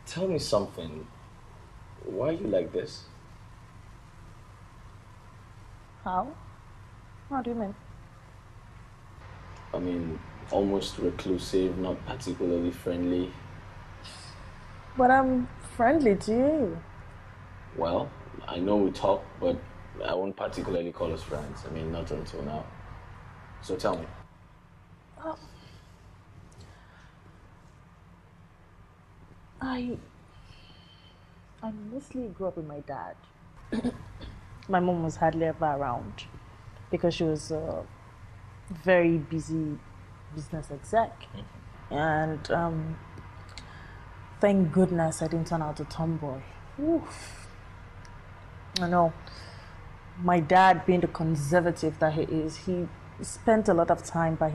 Tell me something. Why are you like this? How? How do you mean? I mean, almost reclusive, not particularly friendly. But I'm friendly to you. Well, I know we talk, but I won't particularly call us friends. I mean, not until now. So tell me. Um, I I mostly grew up with my dad. My mom was hardly ever around because she was a very busy business exec. And thank goodness I didn't turn out a tomboy. Oof. I know. My dad, being the conservative that he is, he spent a lot of time by